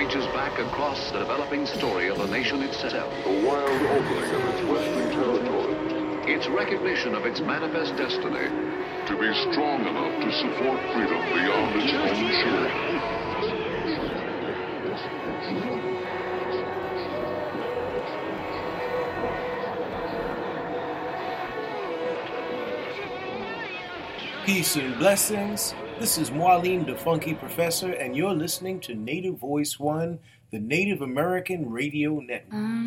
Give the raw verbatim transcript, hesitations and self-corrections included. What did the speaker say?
reaches back across the developing story of the nation itself. The wild opening of its western territory. Its recognition of its manifest destiny. To be strong enough to support freedom beyond its own shore. Peace and blessings. This is Marlene, the Funky Professor, and you're listening to Native Voice One, the Native American Radio Network.